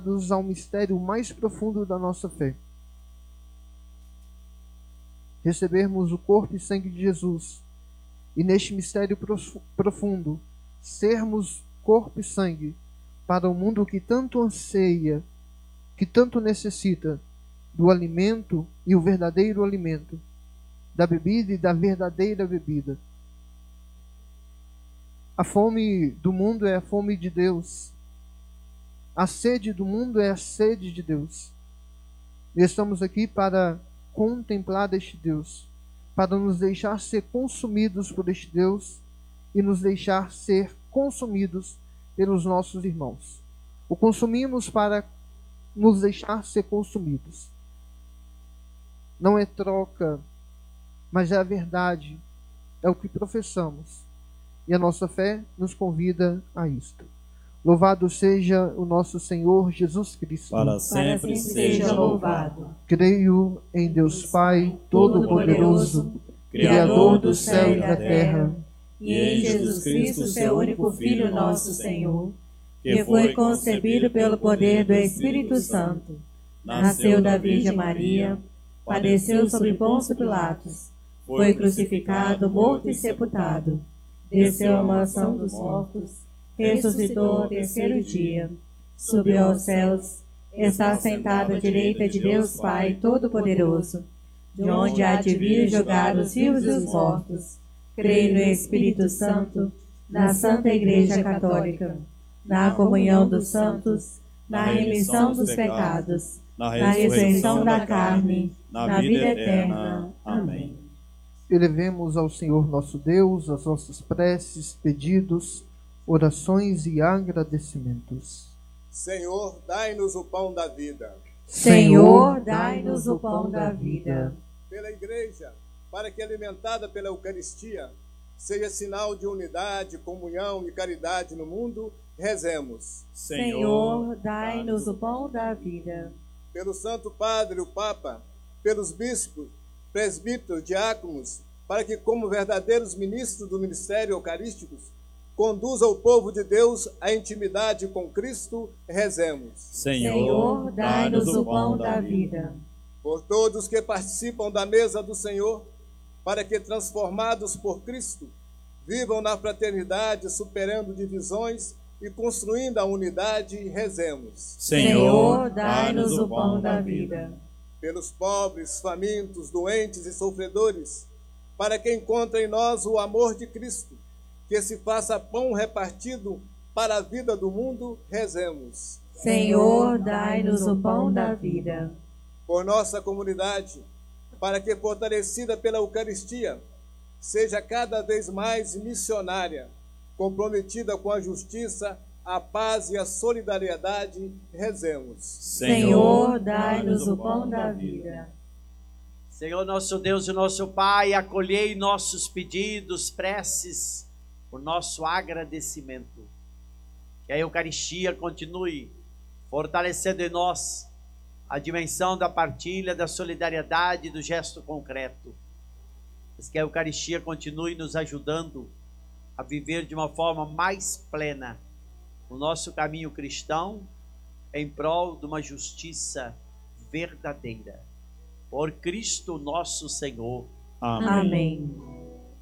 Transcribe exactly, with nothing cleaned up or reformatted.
levados ao mistério mais profundo da nossa fé. Recebermos o corpo e sangue de Jesus, e neste mistério profundo, sermos corpo e sangue para o mundo que tanto anseia, que tanto necessita do alimento e o verdadeiro alimento, da bebida e da verdadeira bebida. A fome do mundo é a fome de Deus. A sede do mundo é a sede de Deus. E estamos aqui para contemplar este Deus, para nos deixar ser consumidos por este Deus e nos deixar ser consumidos pelos nossos irmãos. O consumimos para nos deixar ser consumidos. Não é troca, mas é a verdade, é o que professamos. E a nossa fé nos convida a isto. Louvado seja o nosso Senhor Jesus Cristo. Para sempre seja louvado. Creio em Deus Pai Todo-Poderoso, Criador do céu e da terra, e em Jesus Cristo, seu único Filho, nosso Senhor, que foi concebido pelo poder do Espírito Santo, nasceu da Virgem Maria, padeceu sob Pôncio Pilatos, foi crucificado, morto e sepultado, desceu à mansão dos mortos, ressuscitou ao terceiro dia, subiu aos céus, está sentado à direita de Deus Pai Todo-Poderoso, de onde há de vir julgar os vivos e os mortos. Creio no Espírito Santo, na Santa Igreja Católica, na comunhão dos santos, na remissão dos pecados, na ressurreição da carne, na vida eterna. Amém. Elevemos ao Senhor nosso Deus as nossas preces, pedidos, orações e agradecimentos. Senhor, dai-nos o pão da vida. Senhor, dai-nos o pão da vida. Pela Igreja, para que, alimentada pela Eucaristia, seja sinal de unidade, comunhão e caridade no mundo, rezemos. Senhor, dai-nos o pão da vida. Pelo Santo Padre, o Papa, pelos bispos, presbíteros, diáconos, para que, como verdadeiros ministros do ministério eucarístico, conduza o povo de Deus à intimidade com Cristo, rezemos. Senhor, dai-nos o pão da vida. Por todos que participam da mesa do Senhor, para que, transformados por Cristo, vivam na fraternidade, superando divisões e construindo a unidade, rezemos. Senhor, dai-nos o pão da vida. Pelos pobres, famintos, doentes e sofredores, para que encontrem em nós o amor de Cristo, que se faça pão repartido para a vida do mundo, rezemos. Senhor, dai-nos o pão da vida. Por nossa comunidade, para que, fortalecida pela Eucaristia, seja cada vez mais missionária, comprometida com a justiça, a paz e a solidariedade, rezemos. Senhor, dai-nos o pão da vida. Senhor nosso Deus e nosso Pai, acolhei nossos pedidos, preces, por nosso agradecimento. Que a Eucaristia continue fortalecendo em nós a dimensão da partilha, da solidariedade, do gesto concreto. Mas que a Eucaristia continue nos ajudando a viver de uma forma mais plena o nosso caminho cristão em prol de uma justiça verdadeira. Por Cristo nosso Senhor. Amém. Amém.